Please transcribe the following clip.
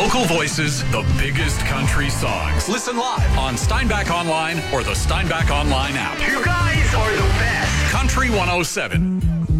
Local voices, the biggest country songs. Listen live on Steinbach Online or the Steinbach Online app. You guys are the best. Country 107.